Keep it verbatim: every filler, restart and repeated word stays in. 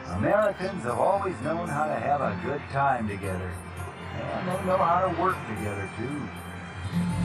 Americans have always known how to have a good time together. And they know how to work together, too.